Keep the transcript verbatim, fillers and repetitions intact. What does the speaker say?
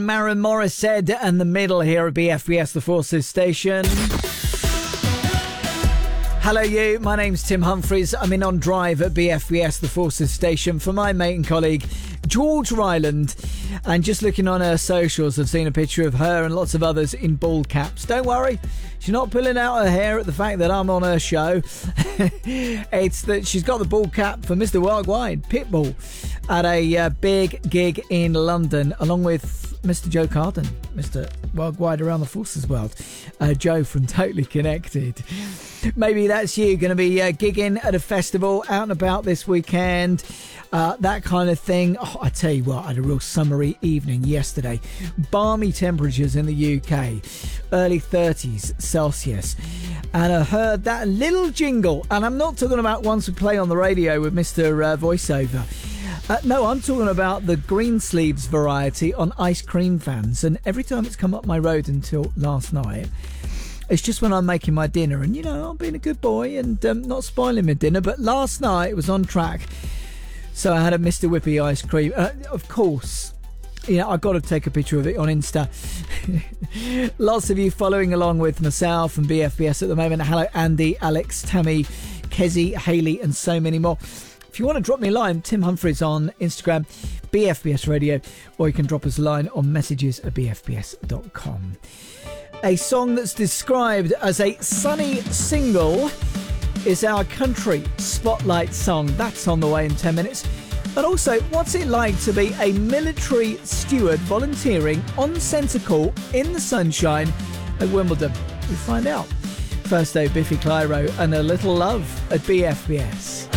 Maren Morissette and The Middle here at B F B S, the Forces Station. Hello you, my name's Tim Humphries. I'm in on drive at B F B S, the Forces Station, for my mate and colleague George Ryland. And just looking on her socials, I've seen a picture of her and lots of others in bald caps. Don't worry, she's not pulling out her hair at the fact that I'm on her show. It's that she's got the bald cap for Mister Worldwide, Pitbull, at a uh, big gig in London, along with Mister Joe Carden, Mister Worldwide Around the Forces World, uh, Joe from Totally Connected. Maybe that's you, going to be uh, gigging at a festival, out and about this weekend, uh, that kind of thing. Oh, I tell you what, I had a real summery evening yesterday. Balmy temperatures in the U K, early thirties Celsius. And I heard that little jingle, and I'm not talking about ones we play on the radio with Mister Uh, voiceover. Uh, no, I'm talking about the green sleeves variety on ice cream vans, and every time it's come up my road until last night, it's just when I'm making my dinner, and you know, I'm being a good boy and um, not spoiling my dinner, but last night it was on track, so I had a Mister Whippy ice cream. Uh, of course, you know, I've got to take a picture of it on Insta. Lots of you following along with myself and B F B S at the moment. Hello Andy, Alex, Tammy, Kezzy, Hayley and so many more. If you want to drop me a line, Tim Humphries on Instagram, B F B S Radio, or you can drop us a line on messages at b f b s dot com. A song that's described as a sunny single is our country spotlight song. That's on the way in ten minutes. But also, what's it like to be a military steward volunteering on centre court in the sunshine at Wimbledon? We find out. First though, Biffy Clyro and A Little Love at B F B S.